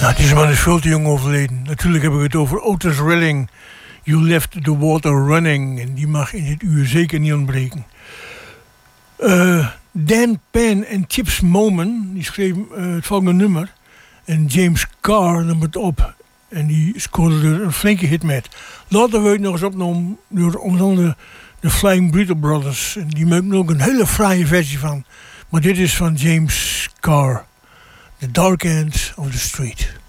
Nou, deze man is veel te jong overleden. Natuurlijk hebben we het over Otis Redding. You Left the Water Running. En die mag in dit uur zeker niet ontbreken. Dan Penn en Chips Moman, die schreven het volgende nummer. En James Carr nam het op. En die scoorde er een flinke hit met. Later werd het nog eens opgenomen door onder andere de Flying Burrito Brothers. En die maken er ook een hele fraaie versie van. Maar dit is van James Carr. The Dark End of the Street.